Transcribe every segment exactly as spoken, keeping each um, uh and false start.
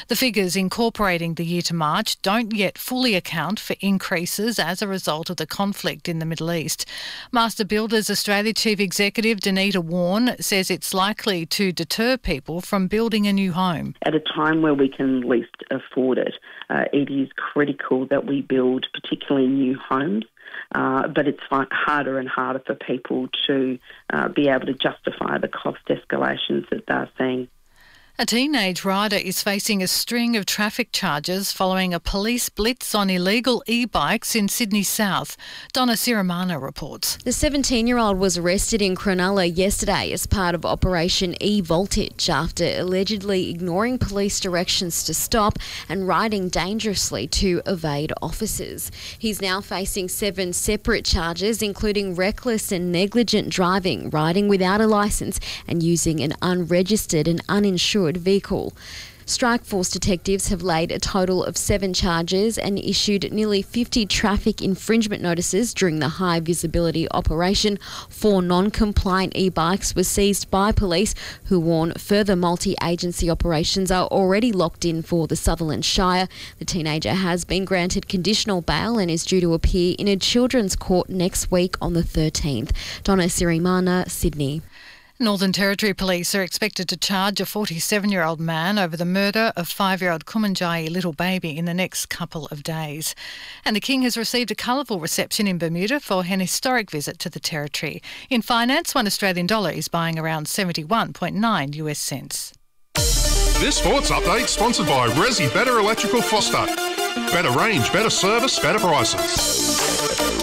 The figures incorporating the year to March don't yet fully account for increases as a result of the conflict in the Middle East. Master Builders Australia Chief Executive Danita Warren says it's likely to deter people from building a new home. At a time where we can least afford it, uh, it is critical that we build particularly new homes. Uh, but it's harder and harder for people to uh, be able to justify the cost escalations that they're seeing. A teenage rider is facing a string of traffic charges following a police blitz on illegal e-bikes in Sydney South. Donna Siramano reports. The seventeen-year-old was arrested in Cronulla yesterday as part of Operation E-Voltage after allegedly ignoring police directions to stop and riding dangerously to evade officers. He's now facing seven separate charges, including reckless and negligent driving, riding without a licence and using an unregistered and uninsured vehicle. Strikeforce detectives have laid a total of seven charges and issued nearly fifty traffic infringement notices during the high visibility operation. Four non-compliant e-bikes were seized by police, who warn further multi-agency operations are already locked in for the Sutherland Shire. The teenager has been granted conditional bail and is due to appear in a children's court next week on the thirteenth. Donna Sirimana, Sydney. Northern Territory Police are expected to charge a forty-seven-year-old man over the murder of five-year-old Kumanjayi little baby in the next couple of days. And the King has received a colourful reception in Bermuda for an historic visit to the Territory. In finance, one Australian dollar is buying around seventy-one point nine U S cents. This sports update sponsored by Resi Better Electrical Foster. Better range, better service, better prices.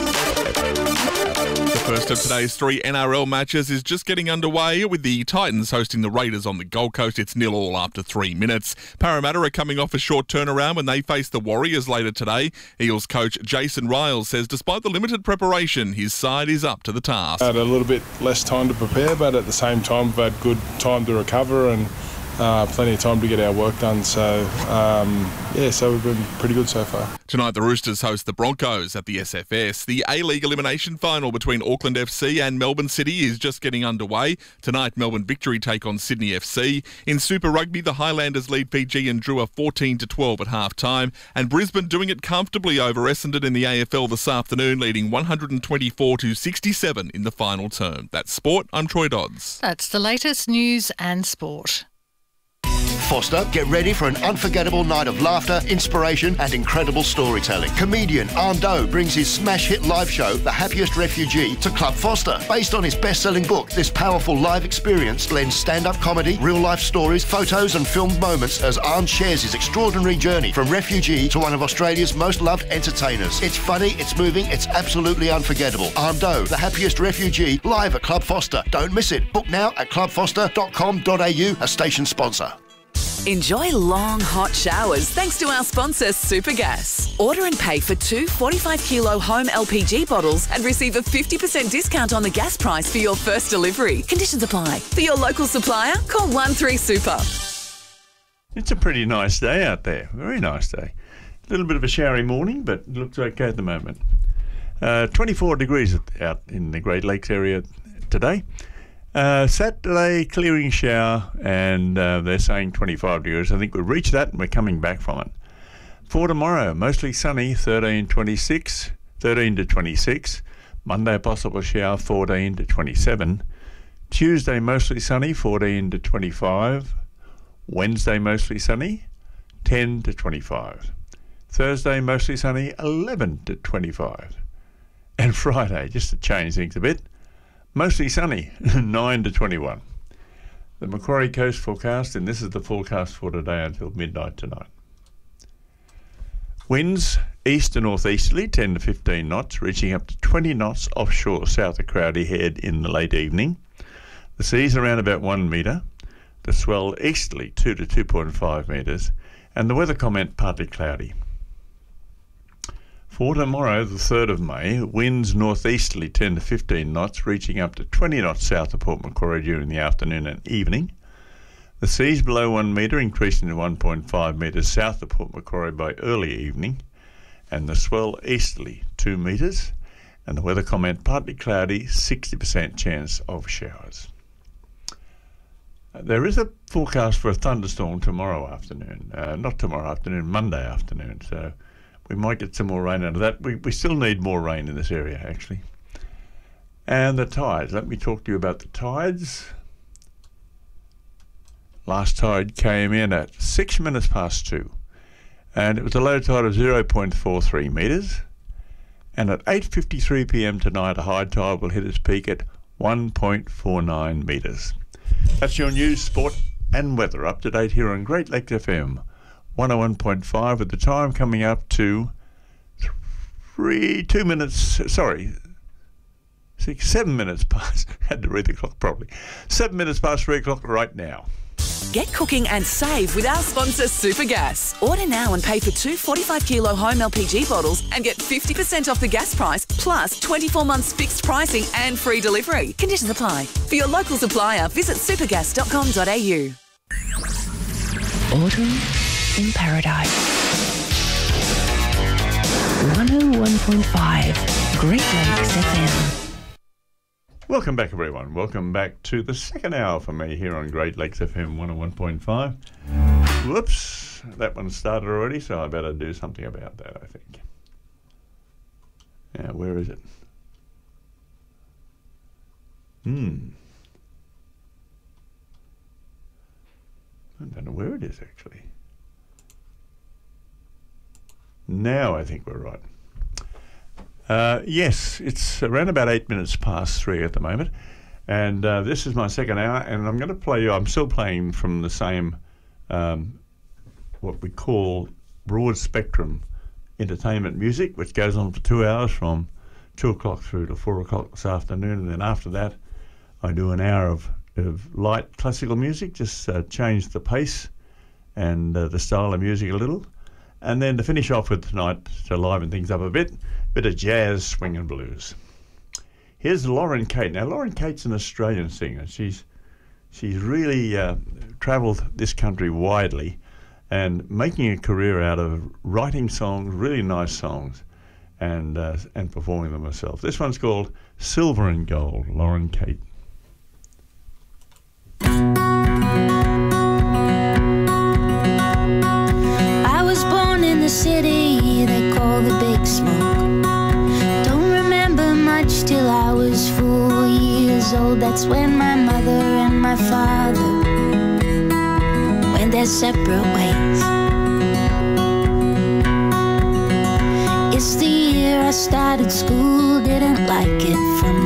The first of today's three N R L matches is just getting underway, with the Titans hosting the Raiders on the Gold Coast. It's nil all after three minutes. Parramatta are coming off a short turnaround when they face the Warriors later today. Eels coach Jason Riles says despite the limited preparation, his side is up to the task. Had a little bit less time to prepare, but at the same time we've had good time to recover and Uh, plenty of time to get our work done, so um, yeah, so we've been pretty good so far. Tonight the Roosters host the Broncos at the S F S. The A-League elimination final between Auckland F C and Melbourne City is just getting underway. Tonight Melbourne Victory take on Sydney F C. In Super Rugby, the Highlanders lead P G and Drua fourteen to twelve at half-time, and Brisbane doing it comfortably over Essendon in the A F L this afternoon, leading one hundred twenty-four to sixty-seven in the final term. That's sport. I'm Troy Dodds. That's the latest news and sport. Foster, get ready for an unforgettable night of laughter, inspiration and incredible storytelling. Comedian Armdo brings his smash hit live show, The Happiest Refugee, to Club Foster. Based on his best-selling book, this powerful live experience blends stand-up comedy, real-life stories, photos and filmed moments as Arm shares his extraordinary journey from refugee to one of Australia's most loved entertainers. It's funny, it's moving, it's absolutely unforgettable. Armdo, The Happiest Refugee, live at Club Foster. Don't miss it. Book now at club foster dot com dot a u, a station sponsor. Enjoy long, hot showers thanks to our sponsor, Supergas. Order and pay for two forty-five kilo home L P G bottles and receive a fifty percent discount on the gas price for your first delivery. Conditions apply. For your local supplier, call one three super. It's a pretty nice day out there. Very nice day. A little bit of a showery morning, but it looks okay at the moment. Uh, twenty-four degrees out in the Great Lakes area today. Uh, Saturday, clearing shower, and uh, they're saying twenty-five degrees. I think we'll reach that and we're coming back from it. For tomorrow, mostly sunny, thirteen, twenty-six, thirteen to twenty-six. Monday, possible shower, fourteen to twenty-seven. Tuesday, mostly sunny, fourteen to twenty-five. Wednesday, mostly sunny, ten to twenty-five. Thursday, mostly sunny, eleven to twenty-five. And Friday, just to change things a bit, mostly sunny, nine to twenty-one. The Macquarie Coast forecast, and this is the forecast for today until midnight tonight. Winds east to northeasterly, ten to fifteen knots, reaching up to twenty knots offshore south of Crowdy Head in the late evening. The sea's around about one metre. The swell easterly, two to two point five metres. And the weather comment, partly cloudy. For tomorrow, the third of May, winds northeasterly ten to fifteen knots, reaching up to twenty knots south of Port Macquarie during the afternoon and evening. The seas below one metre, increasing to one point five metres south of Port Macquarie by early evening. And the swell easterly two metres. And the weather comment, partly cloudy, sixty percent chance of showers. there is a forecast for a thunderstorm tomorrow afternoon. Uh, not tomorrow afternoon, Monday afternoon. So we might get some more rain out of that. We, we still need more rain in this area, actually. And the tides. Let me talk to you about the tides. Last tide came in at six minutes past two. And it was a low tide of zero point four three metres. And at eight fifty-three p m tonight, a high tide will hit its peak at one point four nine metres. That's your news, sport and weather up to date here on Great Lakes F M one oh one point five, with the time coming up to three, two minutes, sorry, six, seven minutes past, had to read the clock properly, seven minutes past three o'clock right now. Get cooking and save with our sponsor Supergas. Order now and pay for two forty-five kilo home L P G bottles and get fifty percent off the gas price, plus twenty-four months fixed pricing and free delivery. Conditions apply. For your local supplier, visit supergas dot com dot a u. Autumn in Paradise. one oh one point five Great Lakes F M. Welcome back, everyone. Welcome back to the second hour for me here on Great Lakes F M one oh one point five. Whoops, that one started already, so I better do something about that, I think. Now, where is it? Hmm. I don't know where it is, actually. Now I think we're right. Uh, yes, it's around about eight minutes past three at the moment, and uh, this is my second hour, and I'm going to play you, I'm still playing from the same, um, what we call broad spectrum entertainment music, which goes on for two hours from two o'clock through to four o'clock this afternoon, and then after that I do an hour of, of light classical music, just uh, change the pace and uh, the style of music a little, and then to finish off with tonight, to liven things up a bit, bit of jazz, swing and blues. Here's Lauren Kate. Now, Lauren Kate's an Australian singer. She's she's really uh, travelled this country widely and making a career out of writing songs, really nice songs, and uh, and performing them herself. This one's called Silver and Gold, Lauren Kate. I was born in the city they call the Big Smoke. Till I was four years old, that's when my mother and my father went their separate ways. It's the year I started school, didn't like it from